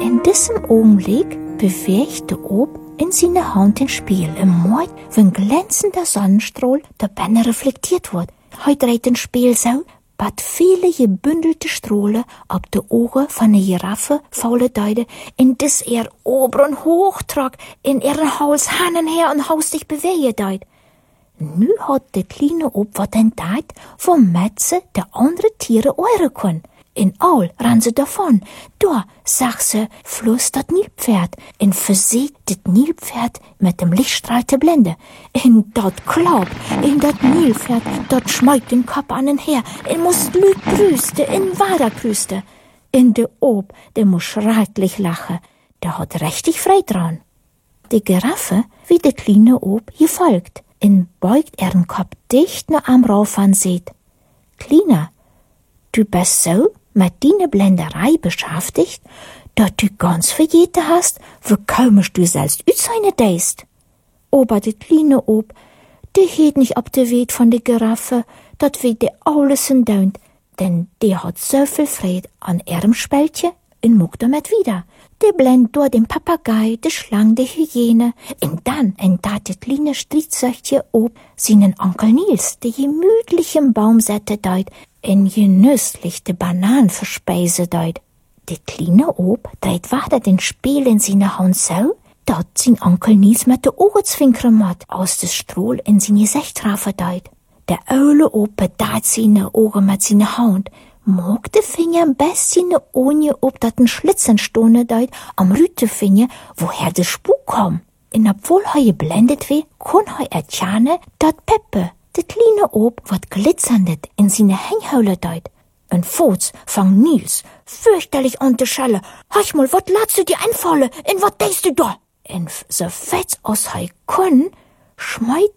In diesem Augenblick bewegte Ob in seine Hand den Spiel im Mord, wenn glänzender Sonnenstrahl der Benne reflektiert wird. Heute dreht den Spiel so, bat viele gebündelte Strahlen ab de Augen von der Giraffe faule Deide, in des oberen Hochtrag in ihren Hals hannen her und Haus sich bewegen deid. Nu hat de kleine Ob wat entdeckt, wo Metze de andere Tiere eure können. In all ran sie davon. Da, sagt sie, floss dat Nilpferd. In versieht dit Nilpferd mit dem Lichtstrahl te blende. In dat Klapp, in dat Nilpferd, dat schmeigt den Kopf an den her. In muss Lüt brüste, in Wader grüßte. In de Ob, der muss schrecklich lachen. Der hat richtig frei dran. Die Giraffe, wie de kleine Ob, gefolgt. In beugt ihren Kopf dicht nur am Rauf an seht. Kleiner, du bist so mit deiner Blenderei beschäftigt, dass du ganz vergeten hast, wie komisch du selbst utseine deist. Aber die kleine Ob, die heet nicht ab de Weet von der Giraffe, dat weet die alles in Daunt, denn die hat so viel Freude an ihrem Spältje und mag damit wieder. Die blend durch den Papagei, die Schlange, die Hyäne, und dann entdat die kleine Stritzöchtje Ob seinen Onkel Nils, der gemütlich im Baum sätte deut, in genüsslich de Bananen verspeise deut. Die kleine Ob dreht weiter den Spiel in seine Hand so, dat sein Onkel Nils mit de Augenzwinkern mat aus des Strohl in sein Gesicht trafen deut. Der Eule Ob bedaht seine Augen mit seiner Hand, mag de Finger am besten ohne ob dat ein Schlitzen stone deut am Rütefinger, woher de Spuk kom. Und obwohl he geblendet weh, kon he erkennen, dat Peppe, de kleine Ob, wat glitzerndet in seine Hänghöhle deut. Ein Fuß fang Nils fürchterlich an de Schelle. Hach mal, wat ladst du dir einfallen? In wat denkst du da? Und so fetz aus he kon, schmeit